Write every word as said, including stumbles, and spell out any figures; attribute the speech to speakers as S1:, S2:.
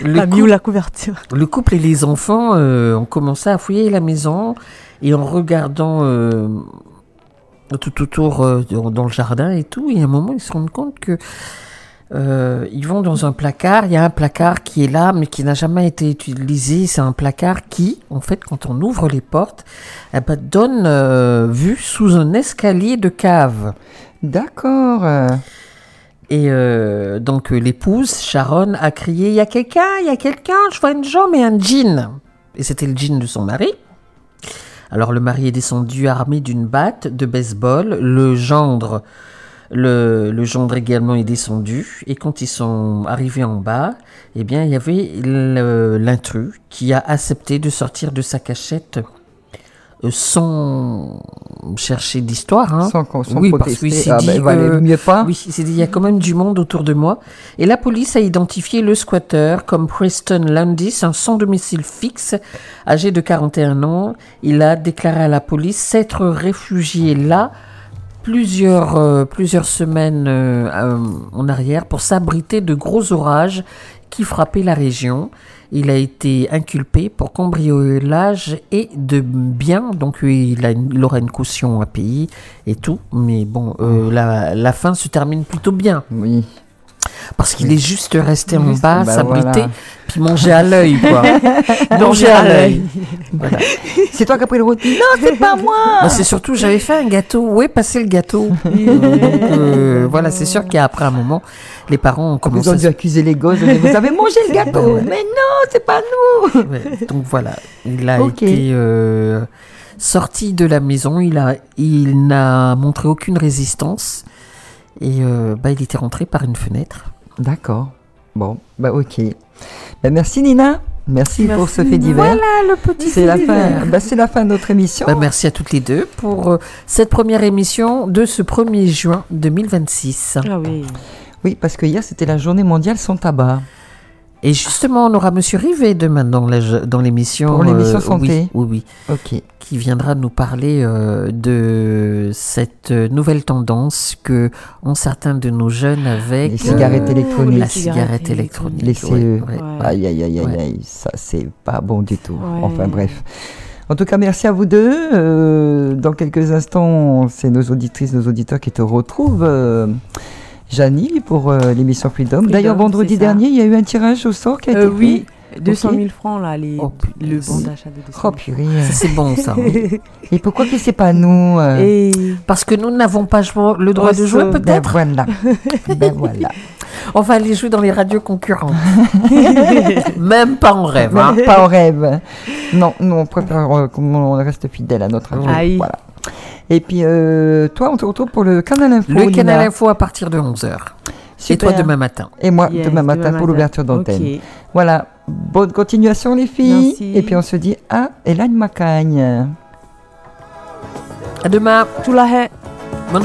S1: le
S2: T'as mis où la couverture?
S1: Le couple et les enfants euh, ont commencé à fouiller la maison et en regardant euh, tout autour euh, dans le jardin et tout, et à un moment ils se rendent compte que euh, ils vont dans un placard. Il y a un placard qui est là mais qui n'a jamais été utilisé. C'est un placard qui, en fait, quand on ouvre les portes, eh ben, donne euh, vue sous un escalier de cave.
S3: D'accord.
S1: Et euh, donc euh, l'épouse, Sharon, a crié « Il y a quelqu'un, il y a quelqu'un, je vois une jambe et un jean !» Et c'était le jean de son mari. Alors le mari est descendu armé d'une batte de baseball. Le gendre, le, le gendre également est descendu. Et quand ils sont arrivés en bas, eh bien, il y avait le, l'intrus qui a accepté de sortir de sa cachette sans chercher d'histoire, hein.
S3: Sans, sans
S1: oui,
S3: protester.
S1: parce qu'il s'est
S3: ah,
S1: dit,
S3: ben, valait
S1: euh,
S3: mieux pas.
S1: oui, il s'est dit, il y a quand même du monde autour de moi. Et la police a identifié le squatter comme Preston Landis, un sans domicile fixe, âgé de quarante et un ans. Il a déclaré à la police s'être réfugié là plusieurs, euh, plusieurs semaines euh, euh, en arrière pour s'abriter de gros orages qui frappaient la région. Il a été inculpé pour cambriolage et de biens, donc il, a une, il aura une caution à payer et tout, mais bon, euh, la, la fin se termine plutôt bien.
S3: Oui.
S1: Parce qu'il
S3: Oui.
S1: est juste resté en
S3: Juste,
S1: bas,
S3: bah
S1: s'abriter,
S3: voilà.
S1: puis manger à l'œil, quoi.
S2: Manger à l'œil.
S1: Voilà.
S3: C'est toi qui as pris le rôti? Non, c'est pas moi.
S1: Moi, c'est surtout, j'avais fait un gâteau. Où est passé le gâteau? Donc, euh, voilà, c'est sûr qu'après un moment, les parents ont
S3: Ils
S1: commencé
S3: ont
S1: à
S3: dû accuser les gosses. Vous avez mangé le gâteau? Mais non, c'est pas nous.
S1: Ouais, donc voilà, il a
S3: Ok.
S1: été euh, sorti de la maison, il, a, il n'a montré aucune résistance et euh, bah, il était rentré par une fenêtre.
S3: D'accord. Bon, bah ok. Bah, merci Nina. Merci,
S2: Merci,
S3: pour ce fait
S2: Nina.
S3: divers.
S1: Voilà le petit
S3: C'est la fin. Bah, c'est la fin de notre émission.
S1: Bah, merci à toutes les deux pour euh, cette première émission de ce premier juin deux mille vingt-six.
S2: Ah oui.
S3: Oui, parce que hier c'était la journée mondiale sans tabac.
S1: Et justement, on aura Monsieur Rivet demain dans, la, dans l'émission.
S3: Pour l'émission
S1: euh,
S3: santé.
S1: Oui, oui, oui.
S3: Ok.
S1: Qui viendra nous parler euh, de cette nouvelle tendance que ont certains de nos jeunes avec
S3: Les cigarettes
S1: euh,
S3: électroniques.
S1: la
S2: Les
S1: cigarette
S2: cigarettes
S1: électronique.
S3: Les C E.
S1: Ouais, ouais.
S2: Ouais.
S3: Aïe aïe aïe aïe
S1: Ouais.
S3: aïe, ça c'est pas bon du tout.
S2: Ouais.
S3: Enfin bref. En tout cas, merci à vous deux. Euh, dans quelques instants, c'est nos auditrices, nos auditeurs qui te retrouvent. Euh, Janie pour euh, l'émission Freedom.
S2: Freedom,
S3: D'ailleurs, vendredi
S2: c'est ça.
S3: dernier, il y a eu un tirage au sort qui a
S2: Euh,
S3: été
S2: oui,
S3: fait.
S2: deux cent
S3: Ok.
S2: mille francs, là, les,
S1: Oh,
S2: le
S1: punaise.
S2: bon d'achat de deux cent
S3: Oh
S2: mille.
S3: purée.
S1: Ça, c'est bon, ça.
S3: Et pourquoi que c'est pas nous euh,
S2: Et
S1: Parce que nous n'avons pas joué- le droit
S2: Oh,
S1: de jouer,
S2: ça,
S3: Ben
S1: peut-être.
S3: voilà. Ben voilà.
S1: On va aller jouer dans les radios concurrentes. Même pas en rêve. Hein.
S3: Même pas en rêve. Non, nous on préfère euh, qu'on reste fidèle à notre radio.
S2: Aïe.
S3: Voilà. Et puis euh, toi, on te retrouve pour le Canal Info.
S1: Le
S3: Lina.
S1: Canal Info à partir de onze heures. Et
S3: Super.
S1: toi demain matin.
S3: Et moi
S2: Yes,
S3: demain matin
S2: demain
S3: pour
S2: matin.
S3: l'ouverture d'antenne.
S2: Ok.
S3: Voilà. Bonne continuation les filles.
S2: Merci.
S3: Et puis on se dit à Hélène Macagne.
S1: À demain.
S2: Tu la hais.